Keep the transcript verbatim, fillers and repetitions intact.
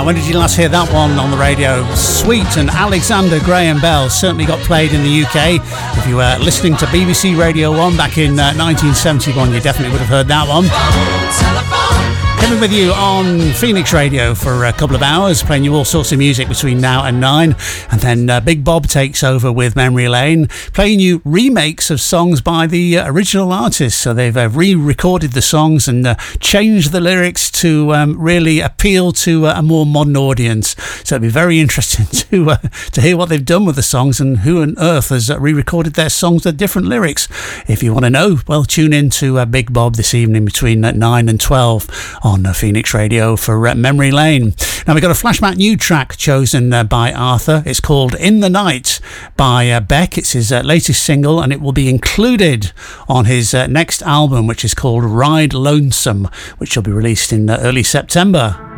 When did you last hear that one on the radio? Sweet and Alexander Graham Bell certainly got played in the U K. If you were listening to B B C Radio one back in uh, nineteen seventy-one, you definitely would have heard that one. Coming with you on Phoenix Radio for a couple of hours, playing you all sorts of music between now and nine. And then uh, Big Bob takes over with Memory Lane, playing you remakes of songs by the uh, original artists. So they've uh, re-recorded the songs and uh, changed the lyrics to um, really appeal to uh, a more modern audience. So it'll be very interesting to uh, to hear what they've done with the songs and who on earth has uh, re-recorded their songs with different lyrics. If you want to know, well, tune in to uh, Big Bob this evening between uh, nine and twelve on uh, Phoenix Radio for uh, Memory Lane. Now we've got a flashback new track chosen uh, by Arthur. It's called In the Night by uh, Beck. It's his uh, latest single, and it will be included on his uh, next album, which is called Ride Lonesome, which will be released in uh, early September.